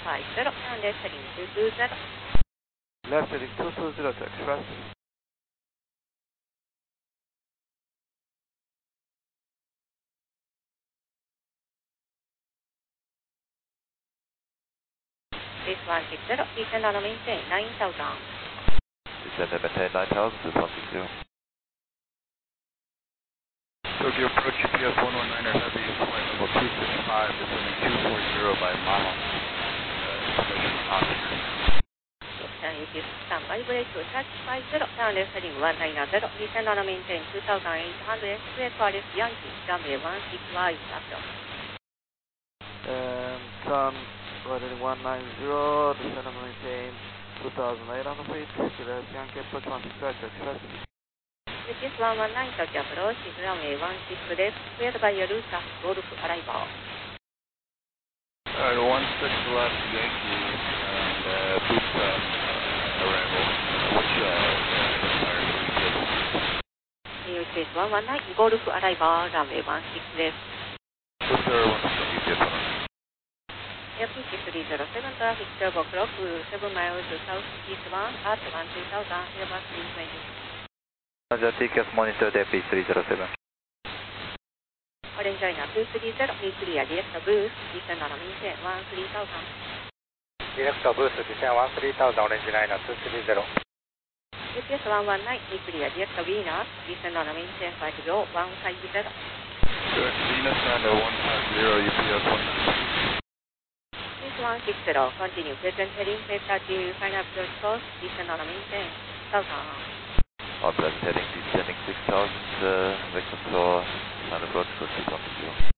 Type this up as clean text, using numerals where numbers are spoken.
250, and left heading 220. Left heading 220 to express. This 160, descend and maintain 9000. Descend and maintain 9000, this 160. Tokyo approach GPS 119er heavy, flight level 265, descending 240 by mile. Information officer. Standby brake to 350, and left heading 190, descend and maintain 2800, clear Paris Yankee, runway 16 wide, after. Turn right heading 190, descend and maintain 2800 feet, clear Yankee approach 165 to express. This 119 Tokyo approach is runway 16 left, cleared by your route at Golf arrival. Alright, 16 left Yankee, and boost arrival. Which GPS 119 Golf arrival, runway 16 left. Boost error 116 GPS 119. Airfield 307, traffic 12 o'clock, 7 miles southeastbound at 13000, Airbus 320. Roger, TCAS monitor Airfield 307. Orange China 230, be clear, direct boost, descend and maintain 13000. Direct boost, descend 13000, Orange China 230. GPS 119, be clear, direct Venus, descend and maintain 50, 150. Direct Venus and 150, UPS 119. This 160, continue present heading, vector to final approach course, descend and maintain 1000. Present heading descending 6000, vector for final approach course 120.